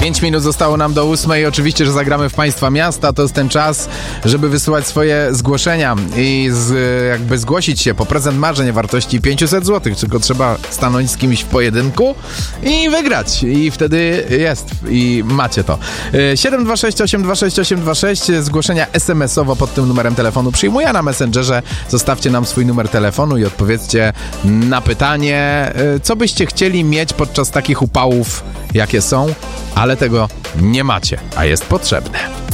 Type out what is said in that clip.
5 minut zostało nam do 8. Oczywiście, że zagramy w Państwa Miasta. To jest ten czas, żeby wysyłać swoje zgłoszenia i jakby zgłosić się po prezent marzeń o wartości 500 zł. Tylko trzeba stanąć z kimś w pojedynku i wygrać. I wtedy jest. I macie to. 726 826 826. Zgłoszenia SMS-owo pod tym numerem telefonu przyjmuję na Messengerze. Zostawcie nam swój numer telefonu i odpowiedzcie na pytanie, co byście chcieli mieć podczas takich upałów, jakie są, ale tego nie macie, a jest potrzebne.